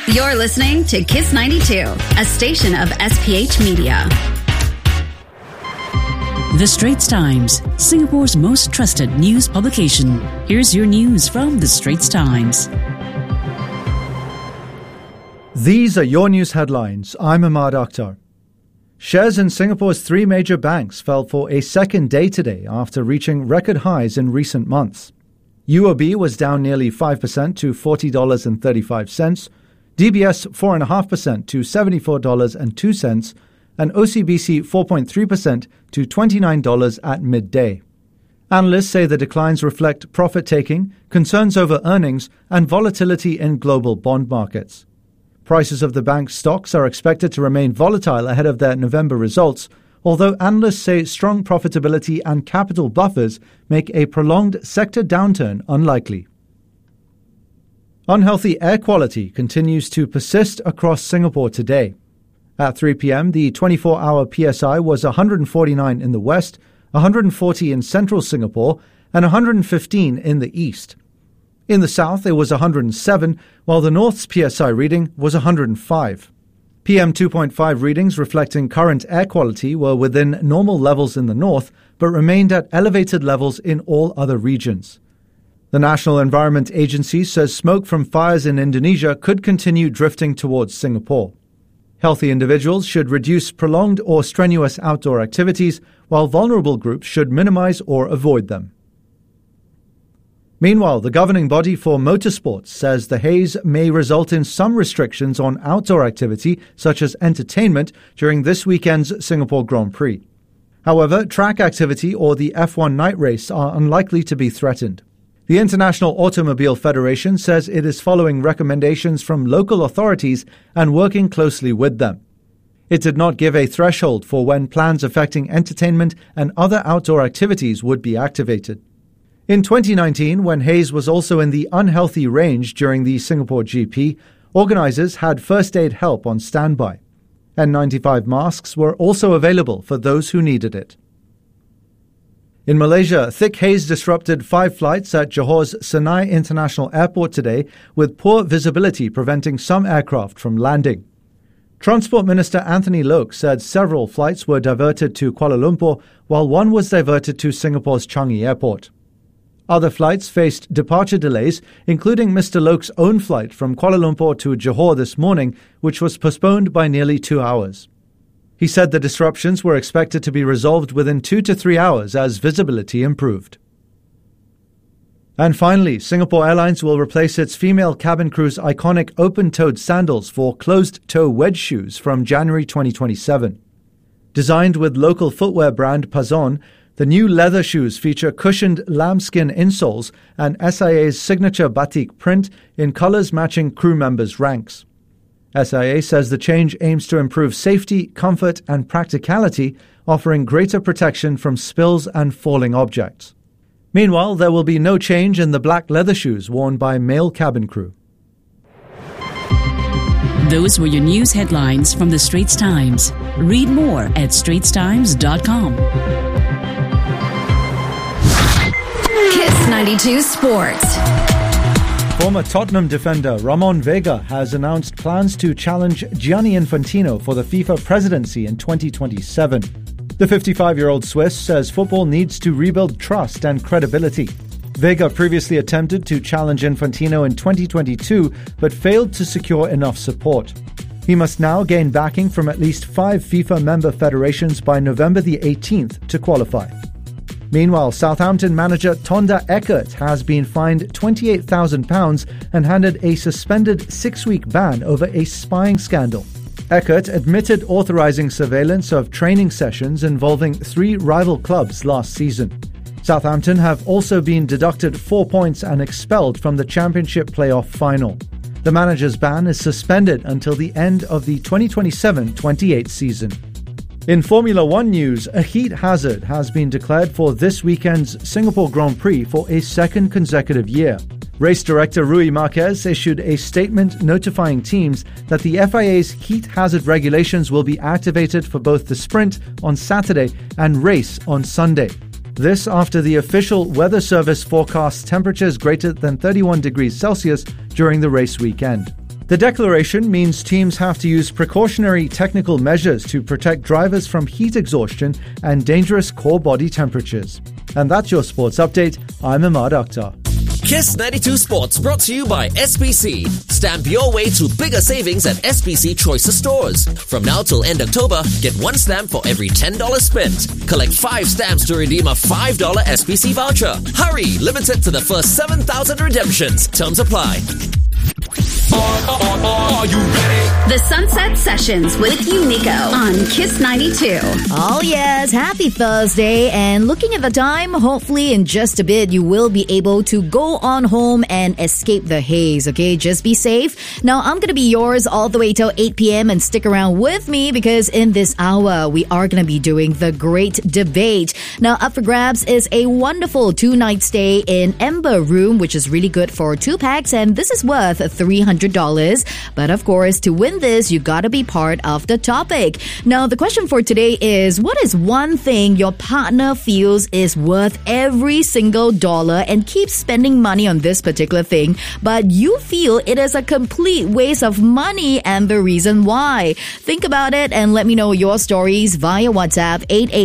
You're listening to Kiss 92, a station of SPH Media. The Straits Times, Singapore's most trusted news publication. Here's your news from The Straits Times. These are your news headlines. I'm Ahmad Akhtar. Shares in Singapore's three major banks fell for a second day today after reaching record highs in recent months. UOB was down nearly 5% to $40.35, DBS 4.5% to $74.02, and OCBC 4.3% to $29 at midday. Analysts say the declines reflect profit-taking, concerns over earnings, and volatility in global bond markets. Prices of the bank's stocks are expected to remain volatile ahead of their November results, although analysts say strong profitability and capital buffers make a prolonged sector downturn unlikely. Unhealthy air quality continues to persist across Singapore today. At 3 p.m., the 24-hour PSI was 149 in the west, 140 in central Singapore, and 115 in the east. In the south, it was 107, while the north's PSI reading was 105. PM 2.5 readings reflecting current air quality were within normal levels in the north, but remained at elevated levels in all other regions. The National Environment Agency says smoke from fires in Indonesia could continue drifting towards Singapore. Healthy individuals should reduce prolonged or strenuous outdoor activities, while vulnerable groups should minimize or avoid them. Meanwhile, the governing body for motorsports says the haze may result in some restrictions on outdoor activity, such as entertainment, during this weekend's Singapore Grand Prix. However, track activity or the F1 night race are unlikely to be threatened. The International Automobile Federation says it is following recommendations from local authorities and working closely with them. It did not give a threshold for when plans affecting entertainment and other outdoor activities would be activated. In 2019, when haze was also in the unhealthy range during the Singapore GP, organisers had first aid help on standby. N95 masks were also available for those who needed it. In Malaysia, thick haze disrupted 5 flights at Johore's Senai International Airport today, with poor visibility preventing some aircraft from landing. Transport Minister Anthony Loke said several flights were diverted to Kuala Lumpur, while one was diverted to Singapore's Changi Airport. Other flights faced departure delays, including Mr. Loke's own flight from Kuala Lumpur to Johor this morning, which was postponed by nearly 2 hours. He said the disruptions were expected to be resolved within 2 to 3 hours as visibility improved. And finally, Singapore Airlines will replace its female cabin crew's iconic open-toed sandals for closed-toe wedge shoes from January 2027. Designed with local footwear brand Pazon, the new leather shoes feature cushioned lambskin insoles and SIA's signature batik print in colors matching crew members' ranks. SIA says the change aims to improve safety, comfort, and practicality, offering greater protection from spills and falling objects. Meanwhile, there will be no change in the black leather shoes worn by male cabin crew. Those were your news headlines from The Straits Times. Read more at straitstimes.com. Kiss 92 Sports. Former Tottenham defender Ramon Vega has announced plans to challenge Gianni Infantino for the FIFA presidency in 2027. The 55-year-old Swiss says football needs to rebuild trust and credibility. Vega previously attempted to challenge Infantino in 2022 but failed to secure enough support. He must now gain backing from at least 5 FIFA member federations by November the 18th to qualify. Meanwhile, Southampton manager Tonda Eckert has been fined £28,000 and handed a suspended 6-week ban over a spying scandal. Eckert admitted authorising surveillance of training sessions involving 3 rival clubs last season. Southampton have also been deducted 4 points and expelled from the Championship playoff final. The manager's ban is suspended until the end of the 2027-28 season. In Formula One news, a heat hazard has been declared for this weekend's Singapore Grand Prix for a second consecutive year. Race director Rui Marquez issued a statement notifying teams that the FIA's heat hazard regulations will be activated for both the sprint on Saturday and race on Sunday. This after the official weather service forecasts temperatures greater than 31 degrees Celsius during the race weekend. The declaration means teams have to use precautionary technical measures to protect drivers from heat exhaustion and dangerous core body temperatures. And that's your sports update. I'm Ahmad Akhtar. Kiss 92 Sports brought to you by SPC. Stamp your way to bigger savings at SPC Choices stores. From now till end October, get one stamp for every $10 spent. Collect 5 stamps to redeem a $5 SPC voucher. Hurry! Limited to the first 7,000 redemptions. Terms apply. Are you ready? The Sunset Sessions with Unico on Kiss 92. Oh yes, happy Thursday. And looking at the time, hopefully in just a bit you will be able to go on home and escape the haze, okay? Just be safe. Now I'm going to be yours all the way till 8 p.m. and stick around with me because in this hour we are going to be doing the great debate. Now up for grabs is a wonderful 2-night stay in Ember Room, which is really good for 2 packs, and this is worth $300. But of course, to win this, you gotta be part of the topic. Now, the question for today is, what is one thing your partner feels is worth every single dollar and keeps spending money on this particular thing, but you feel it is a complete waste of money and the reason why? Think about it and let me know your stories via WhatsApp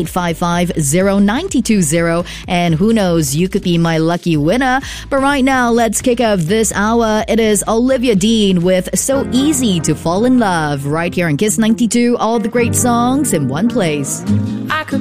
8855-0920, and who knows, you could be my lucky winner. But right now, let's kick off this hour. It is Olivia Dean with So Easy to Fall in Love right here on Kiss 92. All the great songs in one place. I could